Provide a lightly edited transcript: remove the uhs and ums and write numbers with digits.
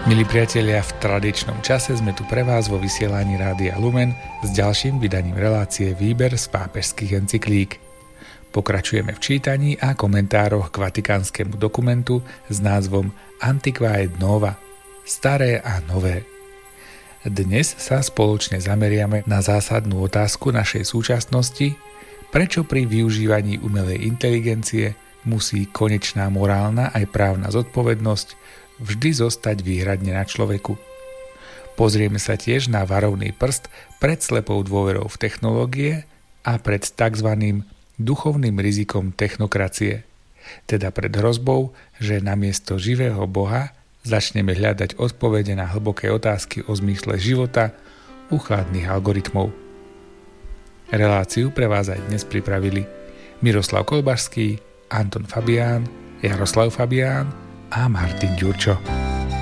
Milí priatelia, v tradičnom čase sme tu pre vás vo vysielaní Rádia Lumen s ďalším vydaním relácie Výber z pápežských encyklík. Pokračujeme v čítaní a komentároch k vatikánskemu dokumentu s názvom Antiqua et Nova – Staré a nové. Dnes sa spoločne zameriame na zásadnú otázku našej súčasnosti, prečo pri využívaní umelej inteligencie musí konečná morálna aj právna zodpovednosť vždy zostať výhradne na človeku. Pozrieme sa tiež na varovný prst pred slepou dôverou v technológie a pred tzv. Duchovným rizikom technokracie, teda pred hrozbou, že namiesto živého Boha začneme hľadať odpovede na hlboké otázky o zmysle života u chladných algoritmov. Reláciu pre vás aj dnes pripravili Miroslav Kolbašský, Anton Fabián, Jaroslav Fabián a Martin Ďurčo.